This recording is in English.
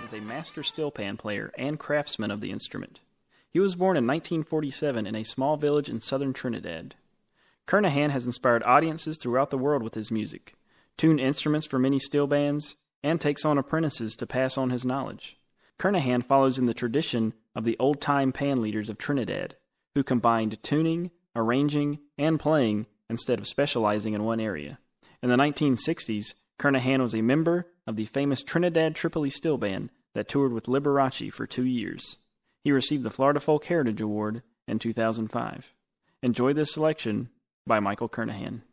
is a master steel pan player and craftsman of the instrument. He was born in 1947 in a small village in southern Trinidad. Kernahan has inspired audiences throughout the world with his music, tuned instruments for many steel bands, and takes on apprentices to pass on his knowledge. Kernahan follows in the tradition of the old-time pan leaders of Trinidad, who combined tuning, arranging, and playing instead of specializing in one area. In the 1960s, Kernahan was a member of the famous Trinidad Tripoli Steel Band that toured with Liberace for 2 years. He received the Florida Folk Heritage Award in 2005. Enjoy this selection by Michael Kernahan.